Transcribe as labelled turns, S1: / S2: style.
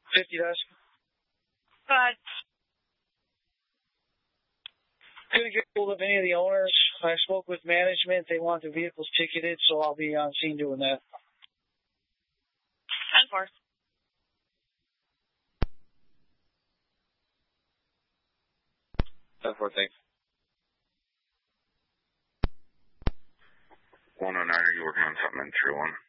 S1: 50 desk. Couldn't get hold of any of the owners. I spoke with management. They want the vehicles ticketed, so I'll be on scene doing that.
S2: 10-4.
S3: 10-4, thanks.
S4: 109, are you working on something in 3-1?